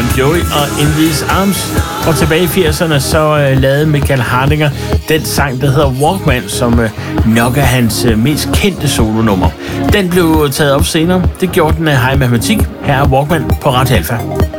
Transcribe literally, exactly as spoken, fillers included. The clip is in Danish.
Jovi og In These Arms. Og tilbage i firserne så uh, lavede Michael Hardinger den sang, der hedder Walkman, som uh, nok er hans uh, mest kendte solonummer. Den blev taget op senere. Det gjorde den af High Mathematik. Her er Walkman på Radio Alpha.